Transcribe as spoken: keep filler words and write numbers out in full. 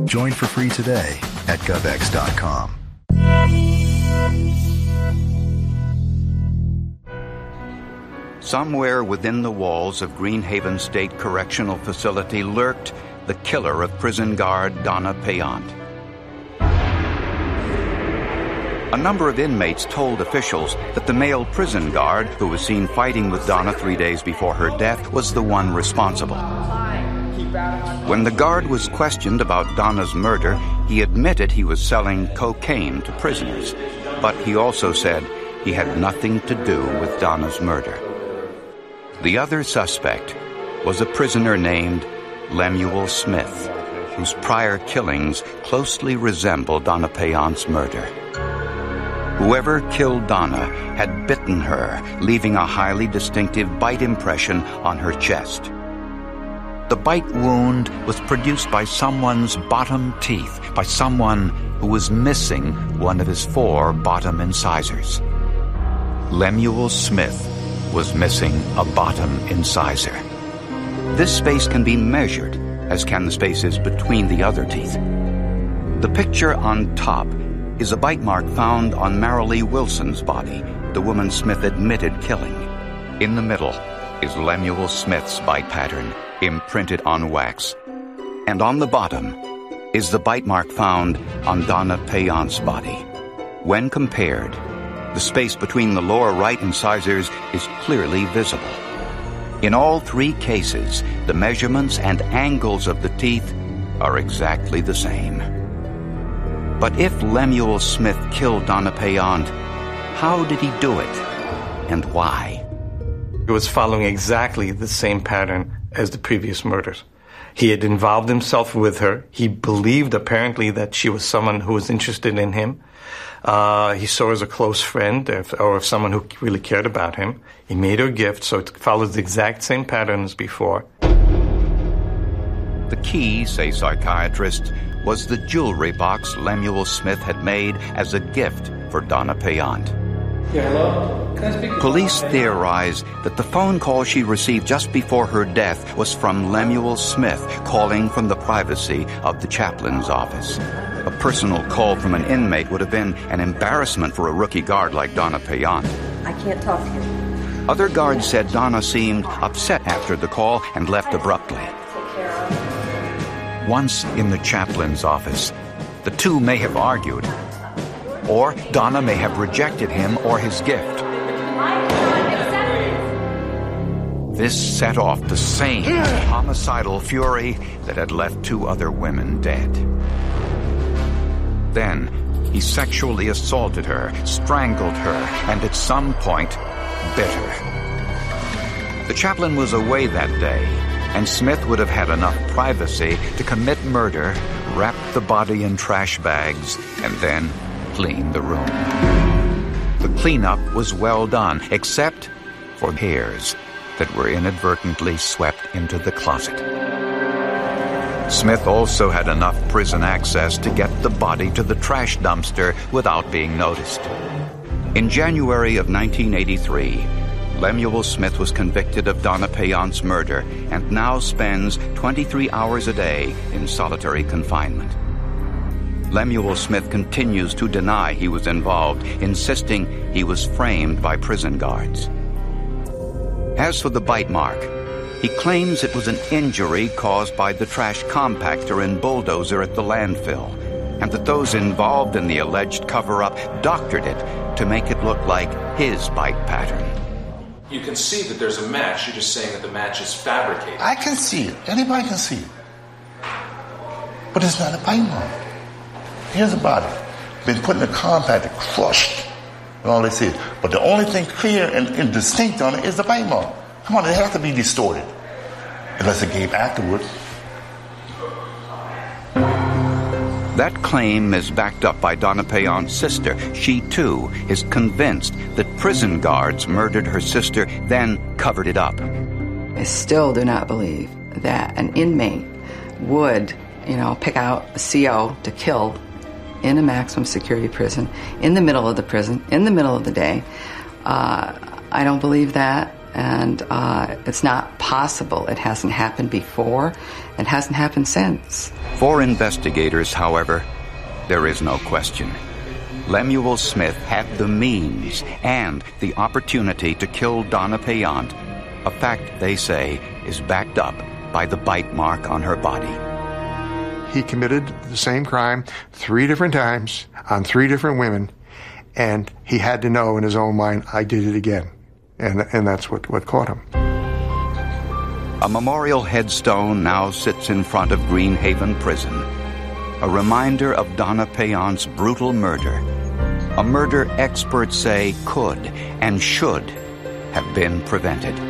Join for free today at govex dot com. Somewhere within the walls of Greenhaven State Correctional Facility lurked the killer of prison guard Donna Payant. A number of inmates told officials that the male prison guard who was seen fighting with Donna three days before her death was the one responsible. When the guard was questioned about Donna's murder, he admitted he was selling cocaine to prisoners, but he also said he had nothing to do with Donna's murder. The other suspect was a prisoner named Lemuel Smith, whose prior killings closely resembled Donna Payant's murder. Whoever killed Donna had bitten her, leaving a highly distinctive bite impression on her chest. The bite wound was produced by someone's bottom teeth, by someone who was missing one of his four bottom incisors. Lemuel Smith was missing a bottom incisor. This space can be measured, as can the spaces between the other teeth. The picture on top is a bite mark found on Marilee Wilson's body, the woman Smith admitted killing. In the middle is Lemuel Smith's bite pattern, imprinted on wax. And on the bottom is the bite mark found on Donna Payant's body. When compared, the space between the lower right incisors is clearly visible. In all three cases, the measurements and angles of the teeth are exactly the same. But if Lemuel Smith killed Donna Payant, how did he do it, and why? He was following exactly the same pattern as the previous murders. He had involved himself with her. He believed, apparently, that she was someone who was interested in him. Uh, he saw her as a close friend, if, or if someone who really cared about him. He made her a gift, so it follows the exact same pattern as before. The key, say psychiatrists, was the jewelry box Lemuel Smith had made as a gift for Donna Payant. Yeah, hello? Can I speak to Police theorize that the phone call she received just before her death was from Lemuel Smith calling from the privacy of the chaplain's office. A personal call from an inmate would have been an embarrassment for a rookie guard like Donna Payant. I can't talk to you. Other guards said Donna seemed upset after the call and left abruptly. Once in the chaplain's office, the two may have argued, or Donna may have rejected him or his gift. This set off the same homicidal fury that had left two other women dead. Then, he sexually assaulted her, strangled her, and at some point, bit her. The chaplain was away that day, and Smith would have had enough privacy to commit murder, wrap the body in trash bags, and then clean the room. The cleanup was well done, except for hairs that were inadvertently swept into the closet. Smith also had enough prison access to get the body to the trash dumpster without being noticed. In January of nineteen eighty-three, Lemuel Smith was convicted of Donna Payant's murder and now spends twenty-three hours a day in solitary confinement. Lemuel Smith continues to deny he was involved, insisting he was framed by prison guards. As for the bite mark, he claims it was an injury caused by the trash compactor and bulldozer at the landfill, and that those involved in the alleged cover-up doctored it to make it look like his bite pattern. You can see that there's a match. You're just saying that the match is fabricated. I can see it. Anybody can see it. But it's not a bite mark. Here's the body. Been put in a compactor, crushed. And all they see. But the only thing clear and, and distinct on it is the bite mark. Come on, it has to be distorted. Unless it gave afterwards. That claim is backed up by Donna Payant's sister. She, too, is convinced that prison guards murdered her sister, then covered it up. I still do not believe that an inmate would, you know, pick out a C O to kill in a maximum security prison, in the middle of the prison, in the middle of the day. Uh, I don't believe that, and uh, it's not possible. It hasn't happened before. It hasn't happened since. For investigators, however, there is no question. Lemuel Smith had the means and the opportunity to kill Donna Payant, a fact they say is backed up by the bite mark on her body. He committed the same crime three different times on three different women, and he had to know in his own mind, I did it again. And, and that's what, what caught him. A memorial headstone now sits in front of Greenhaven Prison, a reminder of Donna Payant's brutal murder, a murder experts say could and should have been prevented.